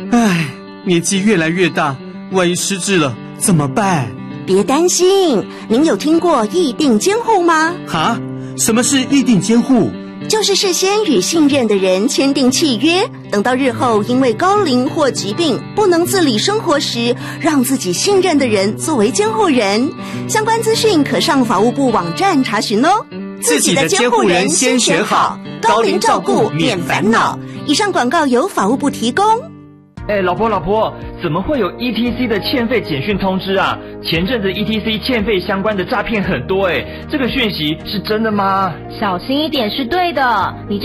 唉，年纪越来越大，万一失智了怎么办？ 别担心，您有听过议定监护吗？ 哈？什么是议定监护？ 就是事先与信任的人签订契约，等到日后因为高龄或疾病不能自理生活时，让自己信任的人作为监护人。相关资讯可上法务部网站查询哦。 自己的监护人先选好，高龄照顾免烦恼。 以上广告由法务部提供。 老婆，怎么会有 ETC 的欠费简讯通知啊？前阵子 ETC 欠费相关的诈骗很多这个讯息是真的吗？ 小心一点是对的，你